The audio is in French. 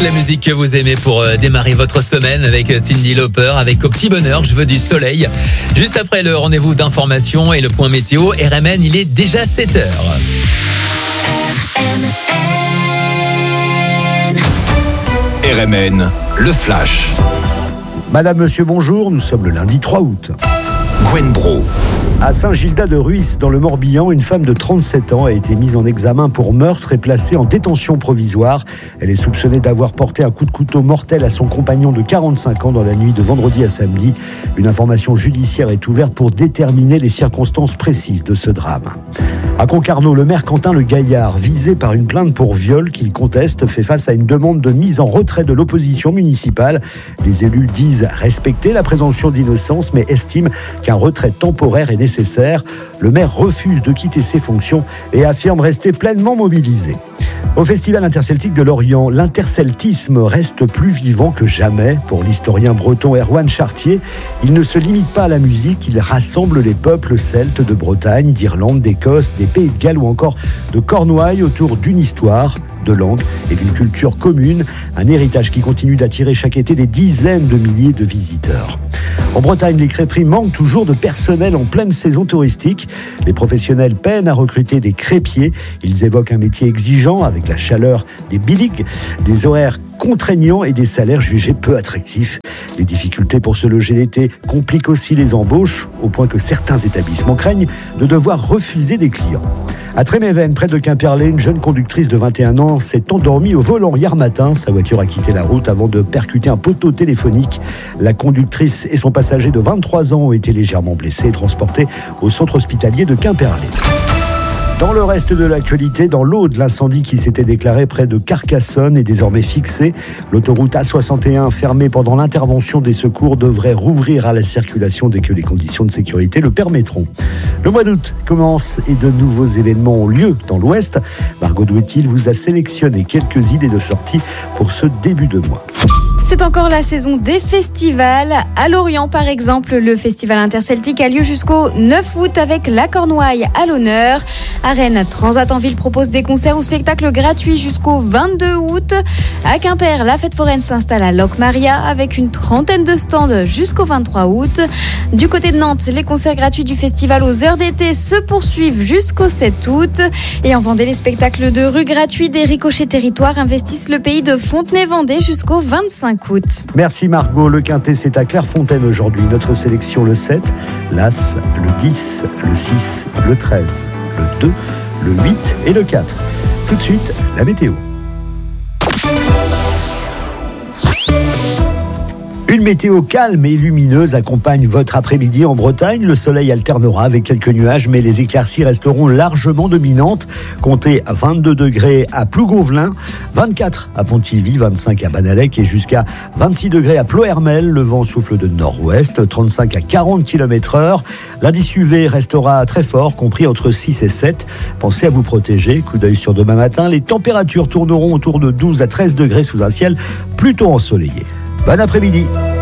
la musique que vous aimez pour démarrer votre semaine avec Cyndi Lauper, avec Au Petit Bonheur, je veux du soleil. Juste après le rendez-vous d'information et le point météo, RMN, il est déjà 7h. RMN, le flash. Madame, monsieur, bonjour, nous sommes le lundi 3 août. Gwen Bro. À Saint-Gildas-de-Ruisse, dans le Morbihan, une femme de 37 ans a été mise en examen pour meurtre et placée en détention provisoire. Elle est soupçonnée d'avoir porté un coup de couteau mortel à son compagnon de 45 ans dans la nuit de vendredi à samedi. Une information judiciaire est ouverte pour déterminer les circonstances précises de ce drame. À Concarneau, le maire Quentin Le Gaillard, visé par une plainte pour viol qu'il conteste, fait face à une demande de mise en retrait de l'opposition municipale. Les élus disent respecter la présomption d'innocence, mais estiment qu'un retrait temporaire est nécessaire. Le maire refuse de quitter ses fonctions et affirme rester pleinement mobilisé. Au Festival interceltique de Lorient, l'interceltisme reste plus vivant que jamais. Pour l'historien breton Erwan Chartier, il ne se limite pas à la musique, il rassemble les peuples celtes de Bretagne, d'Irlande, d'Écosse, des Pays de Galles ou encore de Cornouailles autour d'une histoire, de langue et d'une culture commune, un héritage qui continue d'attirer chaque été des dizaines de milliers de visiteurs. En Bretagne, les crêperies manquent toujours de personnel en pleine saison touristique. Les professionnels peinent à recruter des crêpiers. Ils évoquent un métier exigeant avec la chaleur des biligs, des horaires contraignants et des salaires jugés peu attractifs. Les difficultés pour se loger l'été compliquent aussi les embauches, au point que certains établissements craignent de devoir refuser des clients. À Tréméven, près de Quimperlé, une jeune conductrice de 21 ans s'est endormie au volant hier matin. Sa voiture a quitté la route avant de percuter un poteau téléphonique. La conductrice et son passager de 23 ans ont été légèrement blessés et transportés au centre hospitalier de Quimperlé. Dans le reste de l'actualité, dans l'Aude, l'incendie qui s'était déclaré près de Carcassonne est désormais fixé. L'autoroute A61, fermée pendant l'intervention des secours, devrait rouvrir à la circulation dès que les conditions de sécurité le permettront. Le mois d'août commence et de nouveaux événements ont lieu dans l'Ouest. Margot Douetil vous a sélectionné quelques idées de sortie pour ce début de mois. C'est encore la saison des festivals. À Lorient, par exemple, le festival interceltique a lieu jusqu'au 9 août avec la Cornouaille à l'honneur. À Rennes, Transat en ville propose des concerts ou spectacles gratuits jusqu'au 22 août. À Quimper, la fête foraine s'installe à Locmaria avec une trentaine de stands jusqu'au 23 août. Du côté de Nantes, les concerts gratuits du festival aux heures d'été se poursuivent jusqu'au 7 août. Et en Vendée, les spectacles de rue gratuits des Ricochets Territoires investissent le pays de Fontenay-Vendée jusqu'au 25 août. Merci Margot. Le Quintet, c'est à Clairefontaine aujourd'hui. Notre sélection le 7, l'As, le 10, le 6, le 13, le 2, le 8 et le 4. Tout de suite, la météo. Une météo calme et lumineuse accompagne votre après-midi en Bretagne. Le soleil alternera avec quelques nuages, mais les éclaircies resteront largement dominantes. Comptez à 22 degrés à Plougonvelin, 24 à Pontivy, 25 à Banalec et jusqu'à 26 degrés à Plohermel. Le vent souffle de nord-ouest, 35 à 40 km/h. L'indice UV restera très fort, compris entre 6 et 7. Pensez à vous protéger. Coup d'œil sur demain matin. Les températures tourneront autour de 12 à 13 degrés sous un ciel plutôt ensoleillé. Bon après-midi.